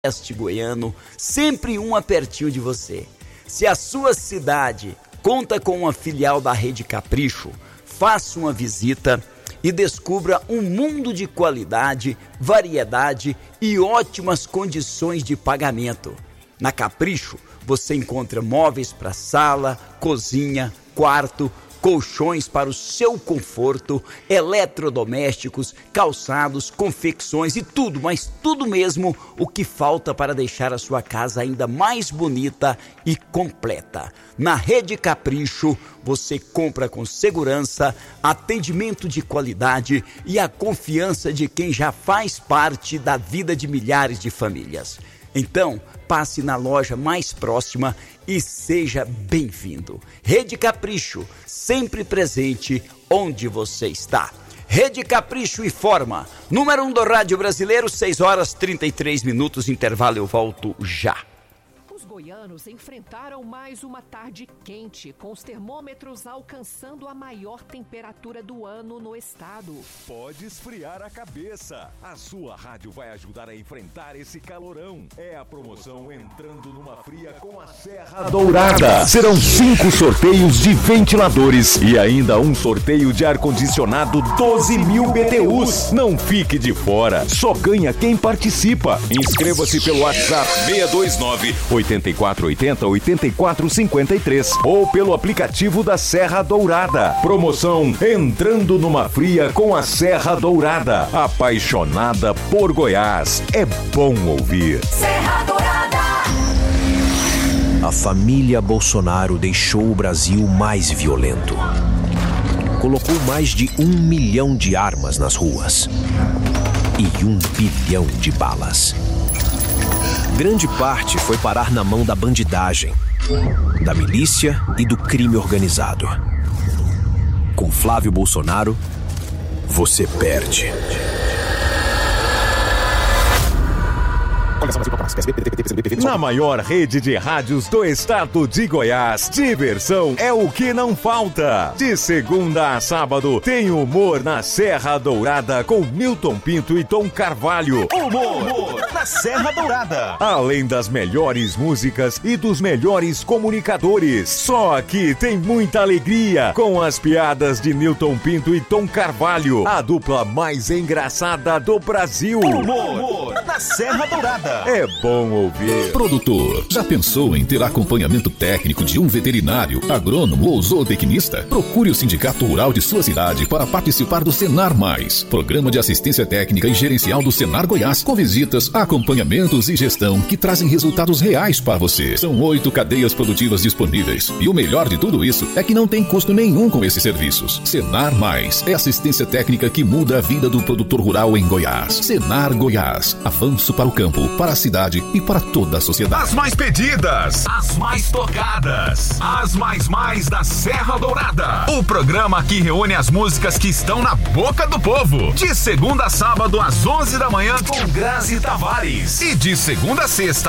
Oeste goiano, sempre uma pertinho de você. Se a sua cidade conta com uma filial da Rede Capricho, faça uma visita e descubra um mundo de qualidade, variedade e ótimas condições de pagamento. Na Capricho, você encontra móveis para sala, cozinha, quarto, colchões para o seu conforto, eletrodomésticos, calçados, confecções e tudo, mas tudo mesmo o que falta para deixar a sua casa ainda mais bonita e completa. Na Rede Capricho, você compra com segurança, atendimento de qualidade e a confiança de quem já faz parte da vida de milhares de famílias. Então, passe na loja mais próxima e seja bem-vindo. Rede Capricho, sempre presente onde você está. Rede Capricho informa. Número 1 do Rádio Brasileiro, 6h33, intervalo, eu volto já. Os goianos enfrentaram mais uma tarde quente, com os termômetros alcançando a maior temperatura do ano no estado. Pode esfriar a cabeça. A sua rádio vai ajudar a enfrentar esse calorão. É a promoção Entrando numa Fria com a Serra Dourada. Serão 5 sorteios de ventiladores e ainda um sorteio de ar-condicionado 12.000 BTUs. Não fique de fora, só ganha quem participa. Inscreva-se pelo WhatsApp 629-8480-8453 ou pelo aplicativo da Serra Dourada. Promoção Entrando numa Fria com a Serra Dourada. Apaixonada por Goiás. É bom ouvir. Serra Dourada. A família Bolsonaro deixou o Brasil mais violento. Colocou mais de 1 milhão de armas nas ruas e 1 bilhão de balas. Grande parte foi parar na mão da bandidagem, da milícia e do crime organizado. Com Flávio Bolsonaro, você perde. Na maior rede de rádios do estado de Goiás, diversão é o que não falta. De segunda a sábado, tem humor na Serra Dourada com Milton Pinto e Tom Carvalho. Humor na Serra Dourada. Além das melhores músicas e dos melhores comunicadores. Só aqui tem muita alegria com as piadas de Milton Pinto e Tom Carvalho. A dupla mais engraçada do Brasil. Humor na Serra Dourada. É bom ouvir. Produtor, já pensou em ter acompanhamento técnico de um veterinário, agrônomo ou zootecnista? Procure o Sindicato Rural de sua cidade para participar do Senar Mais, programa de assistência técnica e gerencial do Senar Goiás, com visitas, acompanhamentos e gestão que trazem resultados reais para você. São 8 cadeias produtivas disponíveis e o melhor de tudo isso é que não tem custo nenhum com esses serviços. Senar Mais é assistência técnica que muda a vida do produtor rural em Goiás. Senar Goiás, avanço para o campo, para a cidade e para toda a sociedade. As mais pedidas, as mais tocadas, as mais da Serra Dourada. O programa que reúne as músicas que estão na boca do povo. De segunda a sábado às 11 da manhã com Grazi Tavares. E de segunda a sexta